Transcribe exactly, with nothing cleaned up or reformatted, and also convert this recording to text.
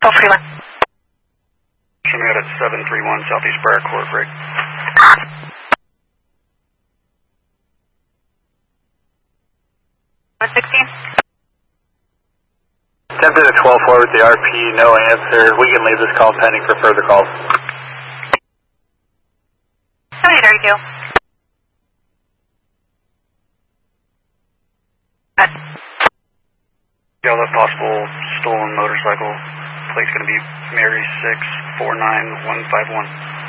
twelve forty-one. Show me out at seven three one Southeast Briar Court, break. one sixteen. Attempted at twelve four with the R P, no answer. We can leave this call pending for further calls. seventy thirty-two. Yeah, that's possible stolen motorcycle. Plate's going to be Mary six four nine one five one.